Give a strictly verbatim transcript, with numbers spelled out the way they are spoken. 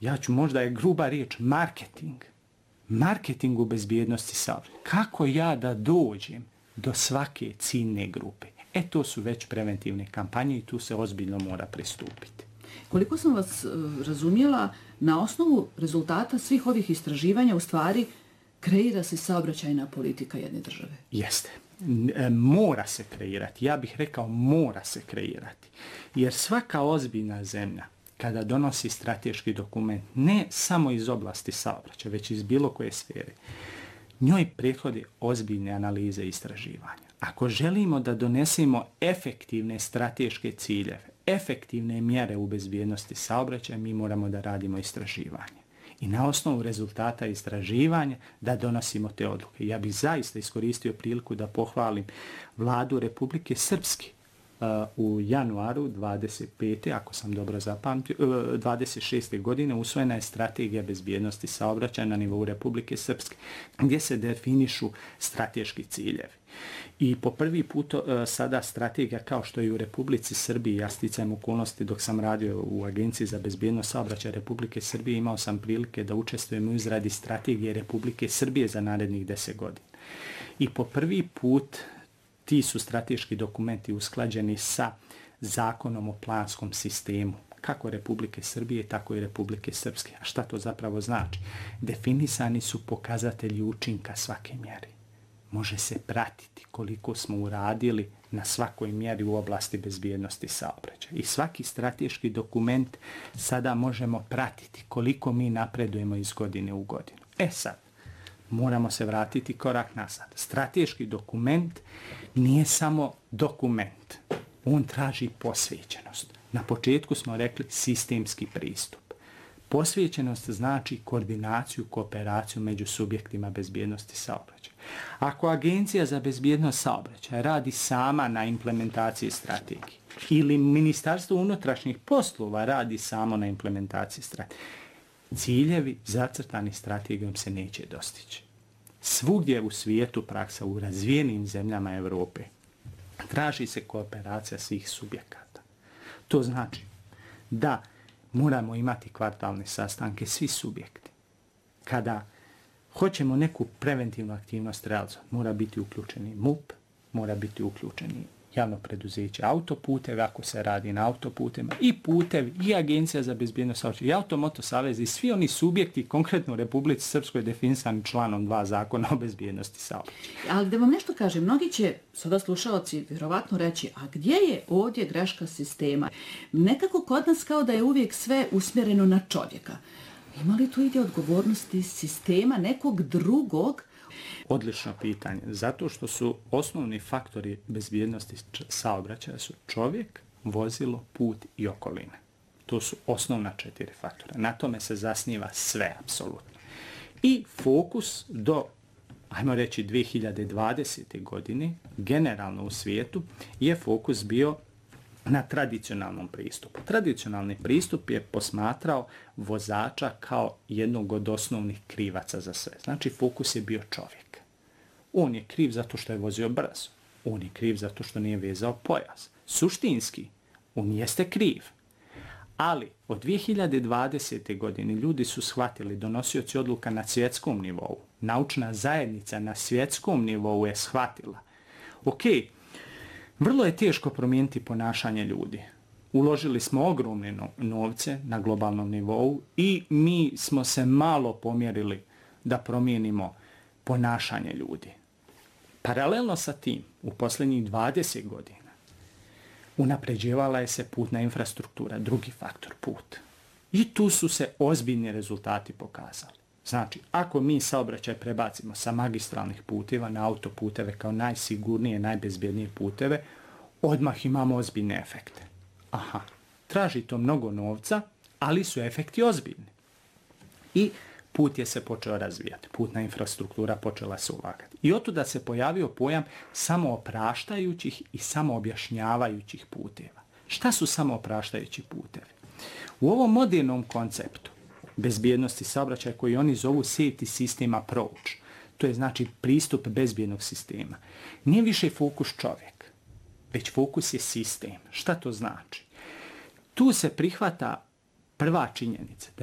ja ću možda je gruba riječ, marketing. Marketing u bezbjednosti saobraćaja. Kako ja da dođem do svake ciljne grupe? E, to su već preventivne kampanje i tu se ozbiljno mora pristupiti. Koliko sam vas razumjela, na osnovu rezultata svih ovih istraživanja u stvari kreira se saobraćajna politika jedne države. Jeste. Mora se kreirati. Ja bih rekao mora se kreirati. Jer svaka ozbiljna zemlja kada donosi strateški dokument, ne samo iz oblasti saobraćaja, već iz bilo koje sfere, njoj prethode ozbiljne analize i istraživanja. Ako želimo da donesemo efektivne strateške ciljeve, efektivne mjere u bezbjednosti saobraćaja, mi moramo da radimo istraživanje. I na osnovu rezultata istraživanja da donosimo te odluke. Ja bih zaista iskoristio priliku da pohvalim vladu Republike Srpske. U januaru dvadeset pete ako sam dobro zapamtio, dvadeset šeste godine usvojena je strategija bezbjednosti saobraćaja na nivou Republike Srpske, gdje se definišu strateški ciljevi. I po prvi put sada strategija, kao što je u Republici Srbiji, ja sticajem okolnosti dok sam radio u Agenciji za bezbjednost saobraćaja Republike Srbije, imao sam prilike da učestvujem u izradi strategije Republike Srbije za narednih deset godina. I po prvi put ti su strateški dokumenti usklađeni sa zakonom o planskom sistemu, kako Republike Srbije, tako i Republike Srpske. A šta to zapravo znači? Definisani su pokazatelji učinka svake mjere. Može se pratiti koliko smo uradili na svakoj mjeri u oblasti bezbjednosti saobraćaja. I svaki strateški dokument sada možemo pratiti koliko mi napredujemo iz godine u godinu. E sad, moramo se vratiti korak nazad. Strateški dokument nije samo dokument. On traži posvećenost. Na početku smo rekli sistemski pristup. Posvećenost znači koordinaciju, kooperaciju među subjektima bezbjednosti saobraćaja. Ako Agencija za bezbjednost saobraćaja radi sama na implementaciji strategije ili Ministarstvo unutrašnjih poslova radi samo na implementaciji strategije, ciljevi zacrtani strategijom se neće dostići. Svugdje u svijetu praksa, u razvijenim zemljama Europe, traži se kooperacija svih subjekata. To znači da moramo imati kvartalne sastanke svi subjekti. Kada hoćemo neku preventivnu aktivnost realizovati, mora biti uključeni M U P, mora biti uključeni javno preduzeće autoputeve, ako se radi na autoputema, i putevi, i Agencija za bezbjednost saobraćaja, i Automoto savez, i svi oni subjekti, konkretno u Republici Srpskoj, definisani članom dva zakona o bezbjednosti saobraćaja. Ali da vam nešto kažem, mnogi će sada slušalci vjerovatno reći, a gdje je ovdje greška sistema? Nekako kod nas kao da je uvijek sve usmjereno na čovjeka. Ima li tu ide odgovornosti sistema nekog drugog? Odlično pitanje. Zato što su osnovni faktori bezbjednosti saobraćaja su čovjek, vozilo, put i okolina. To su osnovna četiri faktora. Na tome se zasniva sve, apsolutno. I fokus do, ajmo reći, dvije hiljade dvadesete. godine, generalno u svijetu, je fokus bio na tradicionalnom pristupu. Tradicionalni pristup je posmatrao vozača kao jednog od osnovnih krivaca za sve. Znači, fokus je bio čovjek. On je kriv zato što je vozio brzo. On je kriv zato što nije vezao pojas. Suštinski, on jeste kriv. Ali od dvije hiljade dvadesete. godine ljudi su shvatili, donosioci odluka na svjetskom nivou, naučna zajednica na svjetskom nivou je shvatila. Ok, vrlo je teško promijeniti ponašanje ljudi. Uložili smo ogromne novce na globalnom nivou i mi smo se malo pomjerili da promijenimo ponašanje ljudi. Paralelno sa tim, u posljednjih dvadeset godina, unapređivala je se putna infrastruktura, drugi faktor, put. I tu su se ozbiljni rezultati pokazali. Znači, ako mi saobraćaj prebacimo sa magistralnih puteva na autoputeve kao najsigurnije, najbezbjednije puteve, odmah imamo ozbiljne efekte. Aha, traži to mnogo novca, ali su efekti ozbiljni. I put je se počeo razvijati, putna infrastruktura počela se ulagati. I otuda se pojavio pojam samoopraštajućih i samoobjašnjavajućih puteva. Šta su samoopraštajući putevi? U ovom modernom konceptu bezbjednosti saobraćaja koji oni zovu safety system approach, to je znači pristup bezbjednog sistema, nije više fokus čovjek, već fokus je sistem. Šta to znači? Tu se prihvata prva činjenica da